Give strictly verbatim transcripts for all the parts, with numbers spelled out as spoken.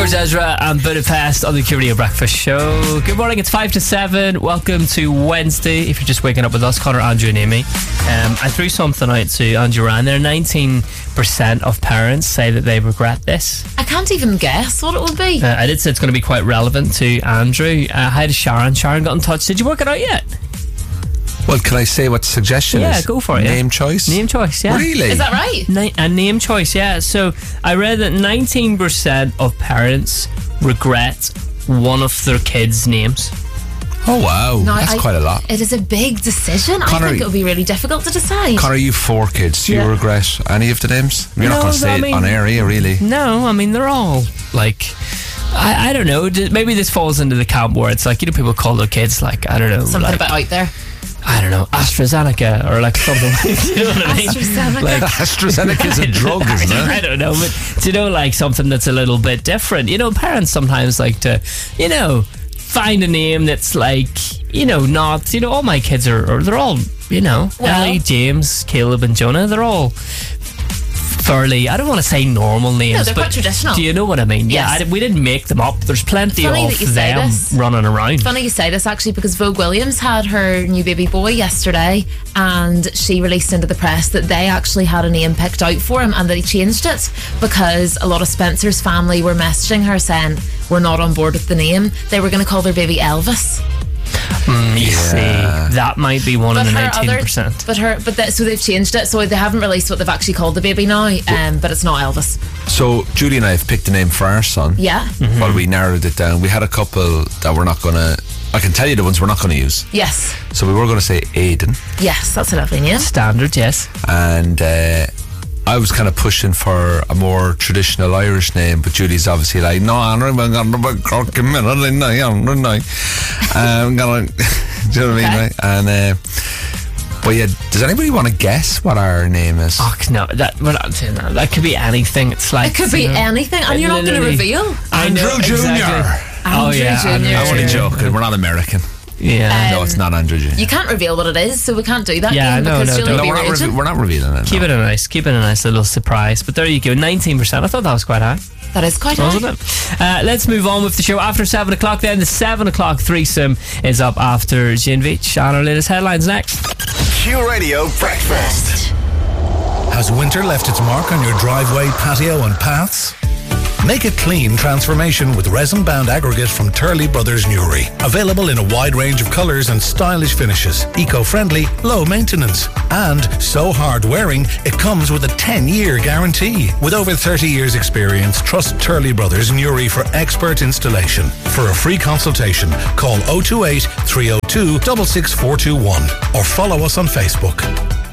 George Ezra and Budapest on the Q Radio Breakfast Show. Good morning, it's five to seven. Welcome to Wednesday. If you're just waking up with us, Connor, Andrew and Amy. Um, I threw something out to Andrew Ryan there. nineteen percent of parents say that they regret this. I can't even guess what it would be. Uh, I did say it's going to be quite relevant to Andrew. Uh, hi to Sharon. Sharon got in touch. Did you work it out yet? Well, can I say what the suggestion yeah, is? Yeah, go for it. Name yeah. choice? Name choice, yeah. Really? Is that right? Ni- a name choice, yeah. So I read that nineteen percent of parents regret one of their kids' names. Oh, wow. No, That's I, quite a lot. It is a big decision. Connor, I think it would be really difficult to decide. Connor, you four kids. Do you Yeah. regret any of the names? You're No, not going to say I it mean- on air, are you, really? No, I mean, they're all like... I, I don't know. d- Maybe this falls into the camp where it's like, you know, people call their kids like, I don't know. Something like, about out there. I don't know, AstraZeneca or like something like, you know what I mean? AstraZeneca. Like, AstraZeneca is a drug, isn't it? I don't know, but do you know, like something that's a little bit different. You know, parents sometimes like to, you know, find a name that's like, you know, not, you know, all my kids are, or they're all, you know, Well. Ellie, James, Caleb and Jonah, they're all fairly, I don't want to say normal names, No, they're but quite traditional. do you know what I mean? Yes. Yeah, I, we didn't make them up. There's plenty Funny of that you say them this. running around. Funny you say this actually, because Vogue Williams had her new baby boy yesterday, and she released into the press that they actually had a name picked out for him and that he changed it because a lot of Spencer's family were messaging her saying we're not on board with the name. They were going to call their baby Elvis. Mm, you Yeah. see, that might be one But in the her nineteen other, percent. but her, but that, so they've changed it. So they haven't released what they've actually called the baby now. Um, but it's not Elvis. So, Julie and I have picked a name for our son. Yeah. Mm-hmm. Well, we narrowed it down. We had a couple that we're not going to... I can tell you the ones we're not going to use. Yes. So we were going to say Aidan. Yes, that's a lovely name. Standard, yes. And uh, I was kind of pushing for a more traditional Irish name, but Julie's obviously like, no, I'm going to I'm going to... Do you know what I mean? Okay. Right? And... Uh, But yeah, does anybody want to guess what our name is? Oh no, that we're not saying that. That could be anything. It's like It could be you know, anything, and it you're not going to literally- reveal. I know, Andrew Junior exactly. Oh Andrew yeah, Junior I'm only Yeah. joking. We're not American. Yeah, Um, no, it's not Andrew Junior You can't reveal what it is, so we can't do that. Yeah, game no, because no, Julie don't. will No, be we're not, raging. re- we're not revealing it. keep no. it a nice, keep it a nice little surprise. But there you go, nineteen percent. I thought that was quite high, That is quite wasn't high. it? Uh, let's move on with the show after seven o'clock. Then the seven o'clock threesome is up after Gin Beach. And our latest headlines next. Q Radio Breakfast. Has winter left its mark on your driveway, patio and paths? Make a clean transformation with resin-bound aggregate from Turley Brothers Newry. Available in a wide range of colours and stylish finishes. Eco-friendly, low maintenance. And so hard-wearing, it comes with a ten-year guarantee. With over thirty years experience, trust Turley Brothers Newry for expert installation. For a free consultation, call oh two eight, three oh two, six six four two one or follow us on Facebook.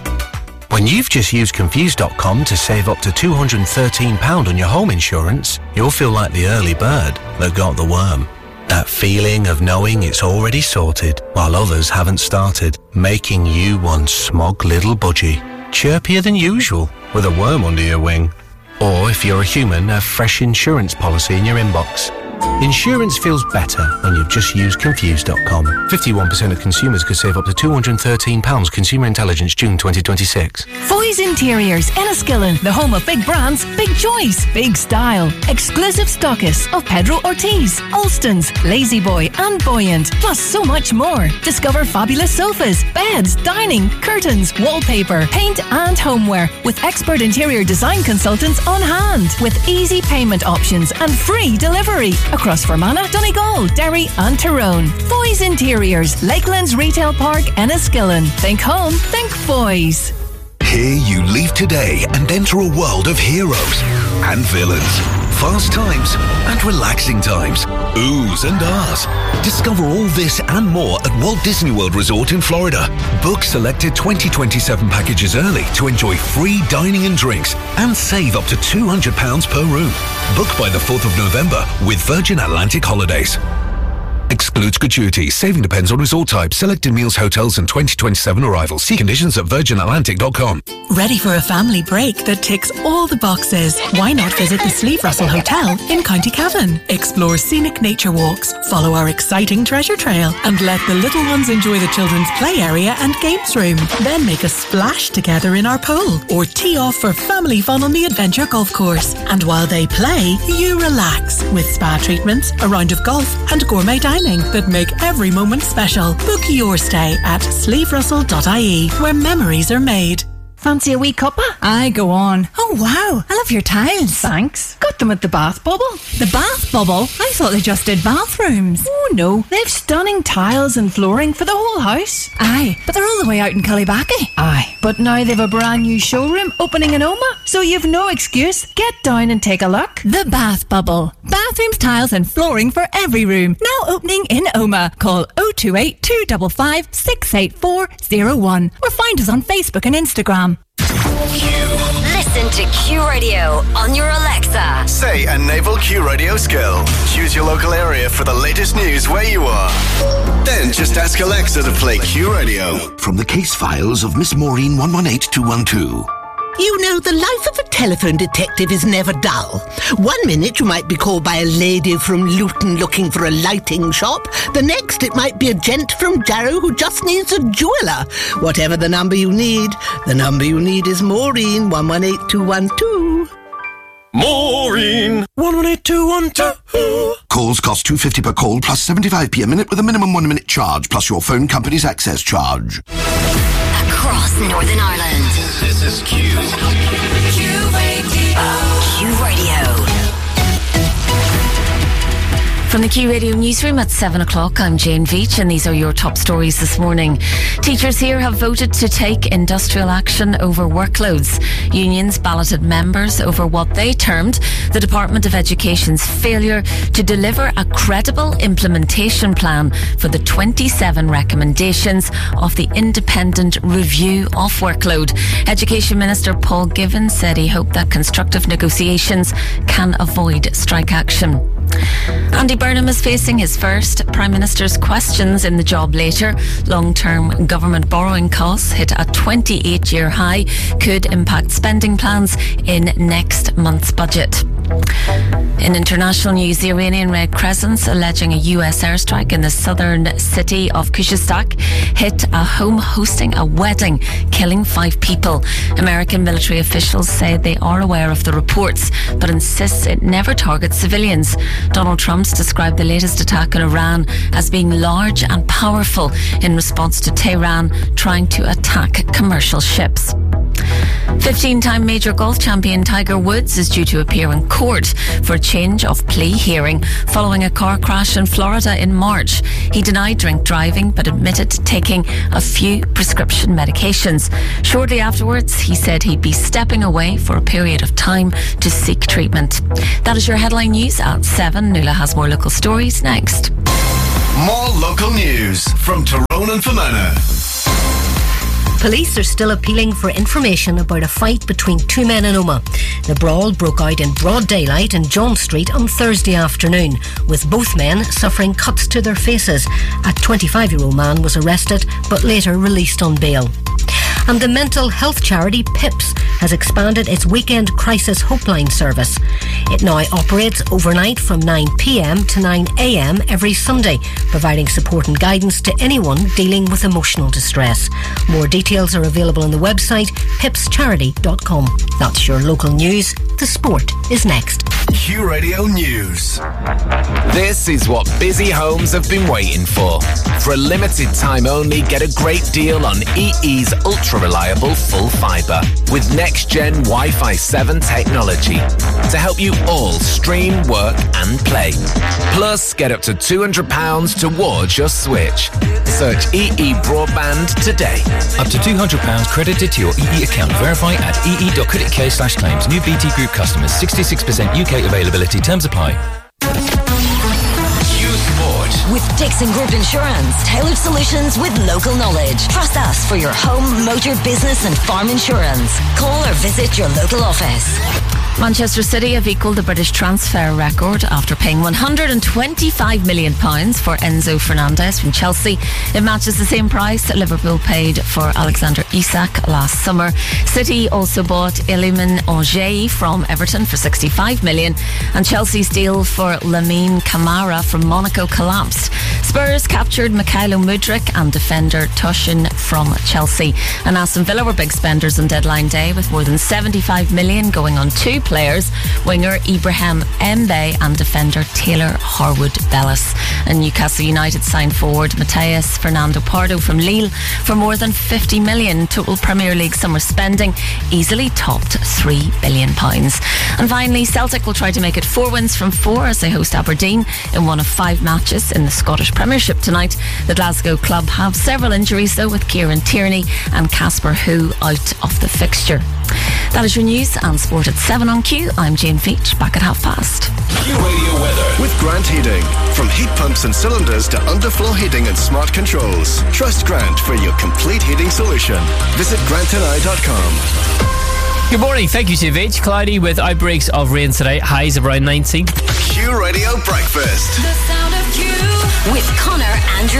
When you've just used Confused dot com to save up to two hundred thirteen pounds on your home insurance, you'll feel like the early bird that got the worm. That feeling of knowing it's already sorted while others haven't started, making you one smug little budgie, chirpier than usual with a worm under your wing. Or if you're a human, a fresh insurance policy in your inbox. Insurance feels better when you've just used Confused dot com. fifty-one percent of consumers could save up to two hundred thirteen pounds. Consumer Intelligence, June twenty twenty-six. Foy's Interiors, Enniskillen, the home of big brands, big choice, big style. Exclusive stockists of Pedro Ortiz, Alston's, Lazy Boy and Buoyant, plus so much more. Discover fabulous sofas, beds, dining, curtains, wallpaper, paint and homeware with expert interior design consultants on hand with easy payment options and free delivery across Fermanagh, Donegal, Derry and Tyrone. Foy's Interiors, Lakelands Retail Park, Enniskillen. Think home, think Foy's. Here you leave today and enter a world of heroes and villains, fast times and relaxing times, oohs and ahs. Discover all this and more at Walt Disney World Resort in Florida. Book selected twenty twenty-seven packages early to enjoy free dining and drinks and save up to two hundred pounds per room. Book by the fourth of November with Virgin Atlantic Holidays. Excludes gratuity. Saving depends on resort type. Selected meals, hotels and twenty twenty-seven arrivals. See conditions at virgin atlantic dot com. Ready for a family break that ticks all the boxes? Why not visit the Sleeve Russell Hotel in County Cavan? Explore scenic nature walks, follow our exciting treasure trail, and let the little ones enjoy the children's play area and games room. Then make a splash together in our pool, or tee off for family fun on the Adventure Golf Course. And while they play, you relax with spa treatments, a round of golf, and gourmet dining that make every moment special. Book your stay at sleeve russell dot I E, where memories are made. Fancy a wee cuppa? Aye, go on. Oh, wow. I love your tiles. Thanks. Got them at the Bath Bubble. The Bath Bubble? I thought they just did bathrooms. Oh, no. They've stunning tiles and flooring for the whole house. Aye, but they're all the way out in Cullybackey. Aye, but now they've a brand new showroom opening in Oma, so you've no excuse. Get down and take a look. The Bath Bubble. Bathrooms, tiles and flooring for every room. Now opening in Oma. Call oh two eight, two five five, six eight four oh one or find us on Facebook and Instagram. Listen to Q Radio on your Alexa. Say a naval Q Radio skill. Choose your local area for the latest news where you are. Then just ask Alexa to play Q Radio. From the case files of Miss Maureen one one eight two one two. You know, the life of a telephone detective is never dull. One minute you might be called by a lady from Luton looking for a lighting shop. The next it might be a gent from Jarrow who just needs a jeweller. Whatever the number you need, the number you need is Maureen one one eight two one two. Maureen one one eight two one two. Calls cost two pounds fifty per call plus seventy-five p a minute with a minimum one minute charge plus your phone company's access charge. Across Northern Ireland. This is Q. Q Radio. Q Radio. From the Q Radio newsroom at seven o'clock, I'm Jane Veach, and these are your top stories this morning. Teachers here have voted to take industrial action over workloads. Unions balloted members over what they termed the Department of Education's failure to deliver a credible implementation plan for the twenty-seven recommendations of the Independent Review of Workload. Education Minister Paul Given said he hoped that constructive negotiations can avoid strike action. Andy Burnham is facing his first Prime Minister's questions in the job later. Long-term government borrowing costs hit a twenty-eight year high, could impact spending plans in next month's budget. In international news, the Iranian Red Crescents, alleging a U S airstrike in the southern city of Khuzestan, hit a home hosting a wedding, killing five people. American military officials say they are aware of the reports, but insists it never targets civilians. Donald Trump's described the latest attack on Iran as being large and powerful in response to Tehran trying to attack commercial ships. fifteen-time major golf champion Tiger Woods is due to appear in court for a change of plea hearing following a car crash in Florida in March. He denied drink driving but admitted to taking a few prescription medications. Shortly afterwards, he said he'd be stepping away for a period of time to seek treatment. That is your headline news at seven. Nuala has more local stories next. More local news from Tyrone and Fermanagh. Police are still appealing for information about a fight between two men in Oma. The brawl broke out in broad daylight in John Street on Thursday afternoon, with both men suffering cuts to their faces. A twenty-five-year-old man was arrested but later released on bail. And the mental health charity PIPS has expanded its weekend crisis hopeline service. It now operates overnight from nine p m to nine a m every Sunday, providing support and guidance to anyone dealing with emotional distress. More details are available on the website pips charity dot com. That's your local news. The sport is next. Q Radio News. This is what busy homes have been waiting for. For a limited time only, get a great deal on E E's ultra-reliable full fibre with next-gen Wi-Fi seven technology to help you all stream, work and play. Plus, get up to two hundred pounds towards your switch. Search E E Broadband today. Up to two hundred pounds credited to your E E account. Verify at ee dot co dot uk slash claims. New B T Group customers. sixty-six percent U K availability. Terms apply. With Dixon Group Insurance, tailored solutions with local knowledge. Trust us for your home, motor, business and farm insurance. Call or visit your local office. Manchester City have equalled the British transfer record after paying one hundred twenty-five million pounds for Enzo Fernandez from Chelsea. It matches the same price that Liverpool paid for Alexander Isak last summer. City also bought Iliman Ndiaye from Everton for sixty-five million pounds, and Chelsea's deal for Lamine Camara from Monaco collapsed. Spurs captured Mikhailo Mudryk and defender Toshin from Chelsea. And Aston Villa were big spenders on deadline day, with more than seventy-five million pounds going on two players, winger Ibrahim Mbe and defender Taylor Harwood-Bellis. And Newcastle United signed forward Mateus Fernando Pardo from Lille for more than fifty million pounds. Total Premier League summer spending easily topped three billion pounds. And finally, Celtic will try to make it four wins from four as they host Aberdeen in one of five matches in the Scottish Premiership tonight. The Glasgow club have several injuries though, with Kieran Tierney and Casper Hu out of the fixture. That is your news and sport at seven on Q. I'm Jane Veach, back at half past. Q Radio weather with Grant Heating. From heat pumps and cylinders to underfloor heating and smart controls, trust Grant for your complete heating solution. Visit grant and I dot com. Good morning, thank you to Veach. Cloudy with outbreaks of rain today, highs of around nineteen. Q Radio Breakfast. The sound of Q with Connor Andrew.